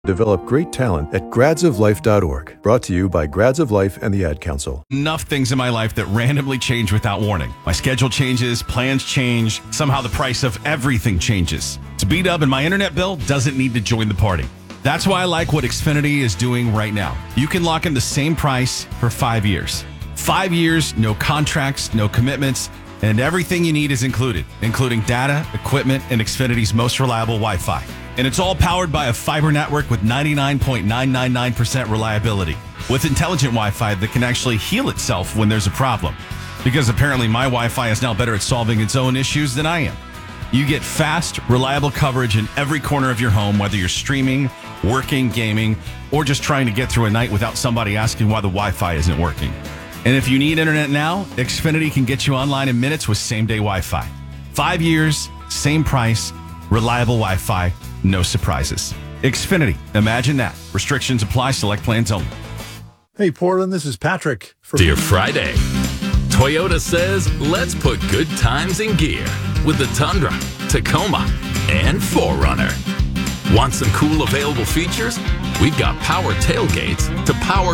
Develop great talent at gradsoflife.org. Brought to you by Grads of Life and the Ad Council. Enough things in my life that randomly change without warning. My schedule changes, plans change, somehow the price of everything changes. So B-Dub and my internet bill doesn't need to join the party. That's why I like what Xfinity is doing right now. You can lock in the same price for 5 years. 5 years, no contracts, no commitments, and everything you need is included, including data, equipment, and Xfinity's most reliable Wi-Fi. And it's all powered by a fiber network with 99.999% reliability, with intelligent Wi-Fi that can actually heal itself when there's a problem. Because apparently my Wi-Fi is now better at solving its own issues than I am. You get fast, reliable coverage in every corner of your home, whether you're streaming, working, gaming, or just trying to get through a night without somebody asking why the Wi-Fi isn't working. And if you need internet now, Xfinity can get you online in minutes with same-day Wi-Fi. 5 years, same price, reliable Wi-Fi, no surprises. Xfinity, imagine that. Restrictions apply, select plans only. Hey, Portland, this is Patrick. Dear Friday, Toyota says let's put good times in gear with the Tundra, Tacoma, and 4Runner. Want some cool available features? We've got power tailgates to power